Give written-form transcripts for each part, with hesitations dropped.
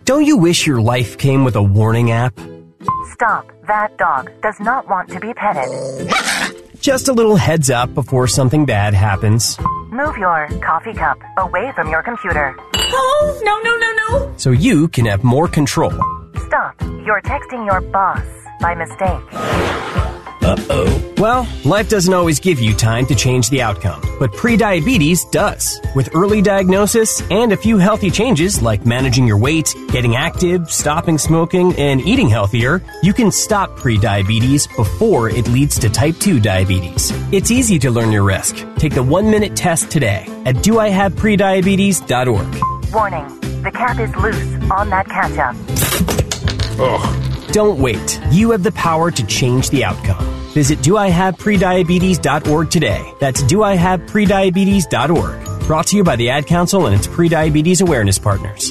Don't you wish your life came with a warning app? Stop. That dog does not want to be petted. Just a little heads up before something bad happens. Move your coffee cup away from your computer. Oh, no. So you can have more control. Stop. You're texting your boss by mistake. Uh-oh. Well, life doesn't always give you time to change the outcome, but prediabetes does. With early diagnosis and a few healthy changes like managing your weight, getting active, stopping smoking, and eating healthier, you can stop prediabetes before it leads to type 2 diabetes. It's easy to learn your risk. Take the 1-minute test today at doihaveprediabetes.org. Warning. The cap is loose on that ketchup. Ugh. Don't wait. You have the power to change the outcome. Visit doihaveprediabetes.org today. That's doihaveprediabetes.org. Brought to you by the Ad Council and its prediabetes awareness partners.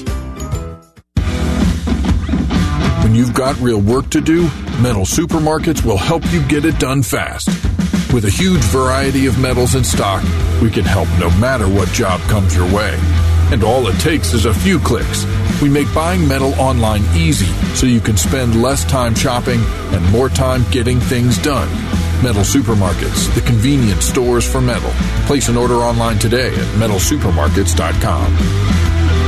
When you've got real work to do, Metal Supermarkets will help you get it done fast. With a huge variety of metals in stock, we can help no matter what job comes your way. And all it takes is a few clicks. We make buying metal online easy so you can spend less time shopping and more time getting things done. Metal Supermarkets, the convenient stores for metal. Place an order online today at metalsupermarkets.com.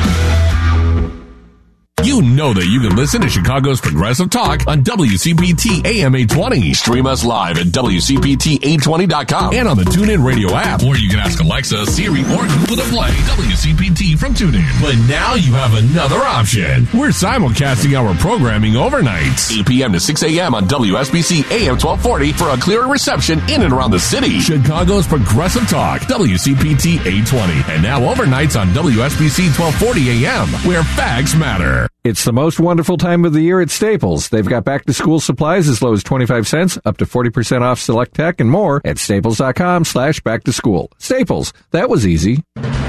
You know that you can listen to Chicago's Progressive Talk on WCPT AM 820. Stream us live at WCPT820.com and on the TuneIn Radio app. Or you can ask Alexa, Siri, or Google to play WCPT from TuneIn. But now you have another option. We're simulcasting our programming overnight. 8 p.m. to 6 a.m. on WSBC AM 1240 for a clearer reception in and around the city. Chicago's Progressive Talk, WCPT 820. And now overnights on WSBC 1240 AM, where facts matter. It's the most wonderful time of the year at Staples. They've got back-to-school supplies as low as 25 cents, up to 40% off select tech, and more at staples.com/back-to-school. Staples, that was easy.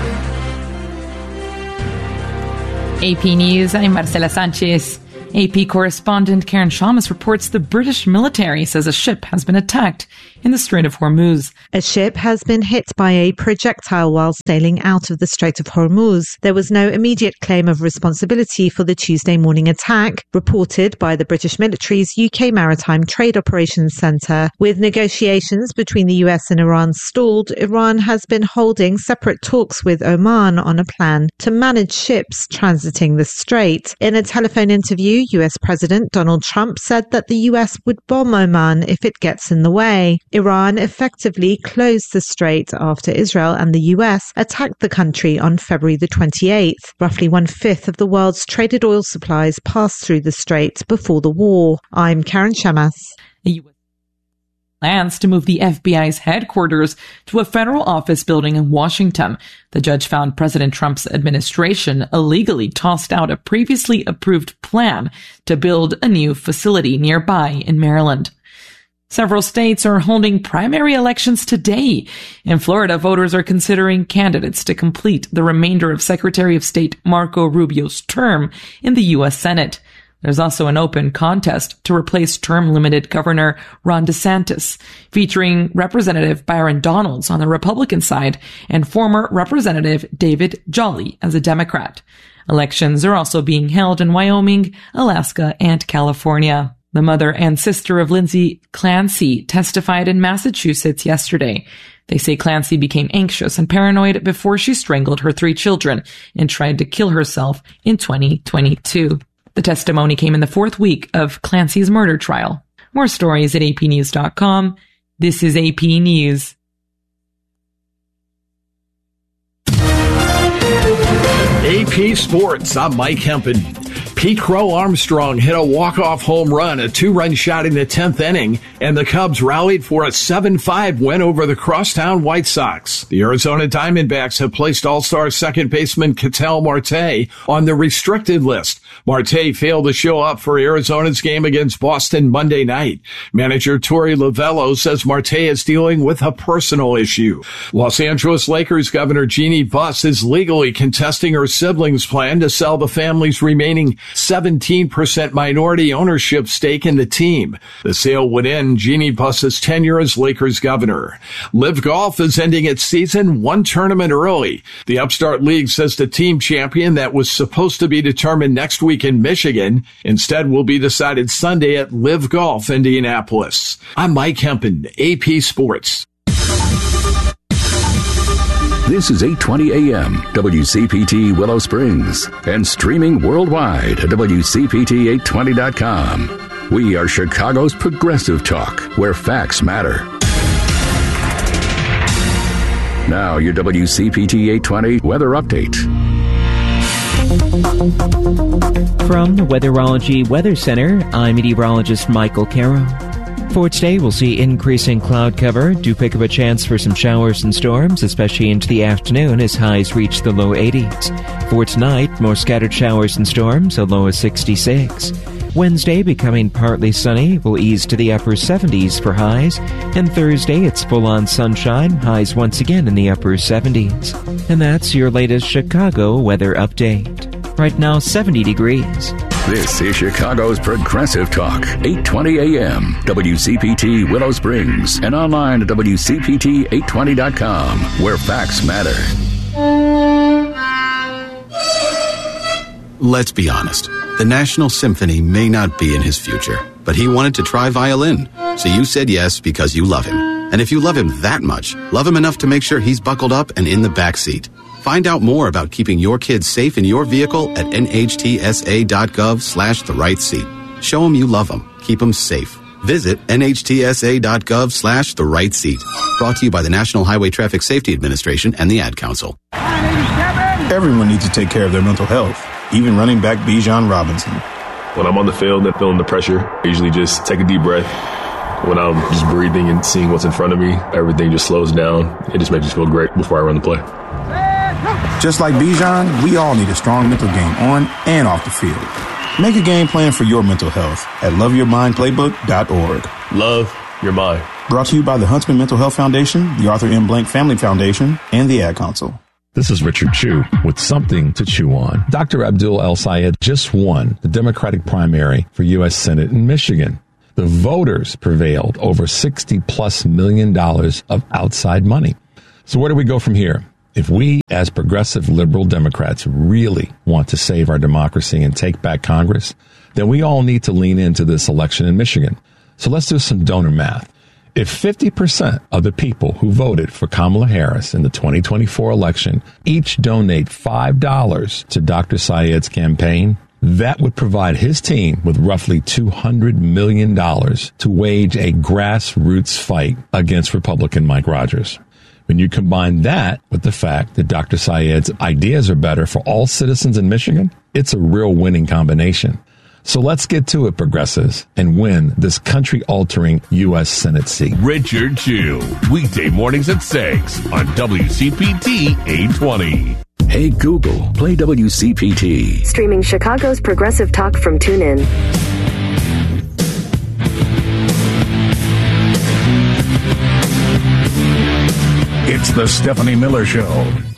AP News, I'm Marcela Sanchez. AP correspondent Karen Shamus reports the British military says a ship has been attacked in the Strait of Hormuz. A ship has been hit by a projectile while sailing out of the Strait of Hormuz. There was no immediate claim of responsibility for the Tuesday morning attack, reported by the British military's UK Maritime Trade Operations Centre. With negotiations between the US and Iran stalled, Iran has been holding separate talks with Oman on a plan to manage ships transiting the strait. In a telephone interview, US President Donald Trump said that the US would bomb Oman if it gets in the way. Iran effectively closed the strait after Israel and the US attacked the country on February the 28th. Roughly 1/5 of the world's traded oil supplies passed through the strait before the war. I'm Karen Shamas. Plans to move the FBI's headquarters to a federal office building in Washington. The judge found President Trump's administration illegally tossed out a previously approved plan to build a new facility nearby in Maryland. Several states are holding primary elections today. In Florida, voters are considering candidates to complete the remainder of Secretary of State Marco Rubio's term in the U.S. Senate. There's also an open contest to replace term-limited Governor Ron DeSantis, featuring Representative Byron Donalds on the Republican side and former Representative David Jolly as a Democrat. Elections are also being held in Wyoming, Alaska, and California. The mother and sister of Lindsay Clancy testified in Massachusetts yesterday. They say Clancy became anxious and paranoid before she strangled her 3 children and tried to kill herself in 2022. The testimony came in the 4th week of Clancy's murder trial. More stories at apnews.com. This is AP News. AP Sports, I'm Mike Hempen. Pete Crow Armstrong hit a walk-off home run, a 2-run shot in the 10th inning, and the Cubs rallied for a 7-5 win over the Crosstown White Sox. The Arizona Diamondbacks have placed All-Star second baseman Ketel Marte on the restricted list. Marte failed to show up for Arizona's game against Boston Monday night. Manager Torey Lovello says Marte is dealing with a personal issue. Los Angeles Lakers Governor Jeannie Buss is legally contesting her siblings' plan to sell the family's remaining 17% minority ownership stake in the team. The sale would end Jeannie Buss's tenure as Lakers governor. Live Golf is ending its season one tournament early. The Upstart League says the team champion that was supposed to be determined next week in Michigan instead will be decided Sunday at Live Golf, Indianapolis. I'm Mike Hempen, AP Sports. This is 820 AM, WCPT Willow Springs, and streaming worldwide at WCPT820.com. We are Chicago's progressive talk, where facts matter. Now, your WCPT 820 weather update. From the Weatherology Weather Center, I'm meteorologist Michael Caro. For today, we'll see increasing cloud cover. Do pick up a chance for some showers and storms, especially into the afternoon as highs reach the low 80s. For tonight, more scattered showers and storms, a low of 66. Wednesday, becoming partly sunny, will ease to the upper 70s for highs. And Thursday, it's full-on sunshine, highs once again in the upper 70s. And that's your latest Chicago weather update. Right now, 70 degrees. This is Chicago's Progressive Talk, 820 AM, WCPT Willow Springs, and online at WCPT820.com, where facts matter. Let's be honest. The National Symphony may not be in his future, but he wanted to try violin. So you said yes because you love him. And if you love him that much, love him enough to make sure he's buckled up and in the back seat. Find out more about keeping your kids safe in your vehicle at nhtsa.gov/the-right-seat. Show them you love them. Keep them safe. Visit nhtsa.gov/the-right-seat. Brought to you by the National Highway Traffic Safety Administration and the Ad Council. Everyone needs to take care of their mental health, even running back Bijan Robinson. When I'm on the field and feeling the pressure, I usually just take a deep breath. When I'm just breathing and seeing what's in front of me, everything just slows down. It just makes me feel great before I run the play. Just like Bijan, we all need a strong mental game on and off the field. Make a game plan for your mental health at loveyourmindplaybook.org. Love your mind. Brought to you by the Huntsman Mental Health Foundation, the Arthur M. Blank Family Foundation, and the Ad Council. This is Richard Chew with something to chew on. Dr. Abdul El-Sayed just won the Democratic primary for U.S. Senate in Michigan. The voters prevailed over $60+ million of outside money. So where do we go from here? If we, as progressive liberal Democrats, really want to save our democracy and take back Congress, then we all need to lean into this election in Michigan. So let's do some donor math. If 50% of the people who voted for Kamala Harris in the 2024 election each donate $5 to Dr. Sayed's campaign, that would provide his team with roughly $200 million to wage a grassroots fight against Republican Mike Rogers. When you combine that with the fact that Dr. Sayed's ideas are better for all citizens in Michigan, it's a real winning combination. So let's get to it, progressives, and win this country-altering U.S. Senate seat. Richard Chew, weekday mornings at 6 on WCPT 820. Hey, Google, play WCPT. Streaming Chicago's Progressive Talk from TuneIn. It's the Stephanie Miller Show.